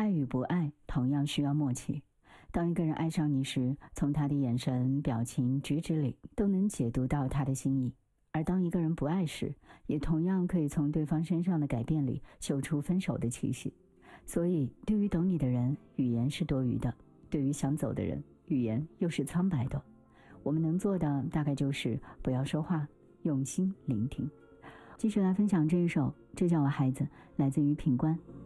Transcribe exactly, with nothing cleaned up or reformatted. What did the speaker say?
爱与不爱同样需要默契。当一个人爱上你时，从他的眼神、表情、举止里都能解读到他的心意；而当一个人不爱时，也同样可以从对方身上的改变里嗅出分手的气息。所以，对于懂你的人，语言是多余的；对于想走的人，语言又是苍白的。我们能做的大概就是不要说话，用心聆听。继续来分享这一首《这叫我孩子》，来自于品冠。